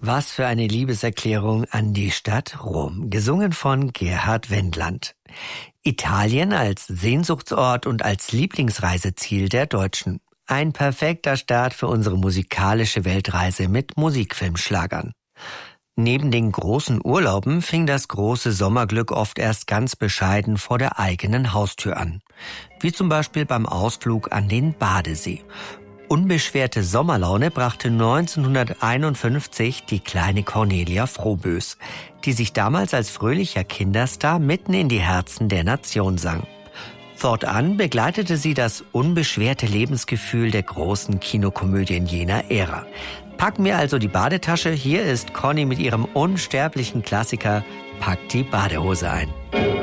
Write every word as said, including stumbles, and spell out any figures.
Was für eine Liebeserklärung an die Stadt Rom, gesungen von Gerhard Wendland. Italien als Sehnsuchtsort und als Lieblingsreiseziel der Deutschen. Ein perfekter Start für unsere musikalische Weltreise mit Musikfilmschlagern. Neben den großen Urlauben fing das große Sommerglück oft erst ganz bescheiden vor der eigenen Haustür an. Wie zum Beispiel beim Ausflug an den Badesee. Unbeschwerte Sommerlaune brachte neunzehnhunderteinundfünfzig die kleine Cornelia Frohbös, die sich damals als fröhlicher Kinderstar mitten in die Herzen der Nation sang. Fortan begleitete sie das unbeschwerte Lebensgefühl der großen Kinokomödien jener Ära. Packen wir also die Badetasche, hier ist Conny mit ihrem unsterblichen Klassiker Packt die Badehose ein.